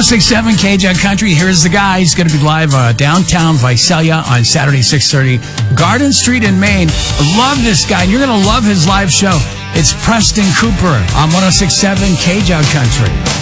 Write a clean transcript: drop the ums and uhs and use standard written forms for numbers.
1067 KJ Country. Here's the guy. He's going to be live downtown Visalia on Saturday, 6:30, Garden Street in Maine. I love this guy. You're going to love his live show. It's Preston Cooper on 1067 KJ Country.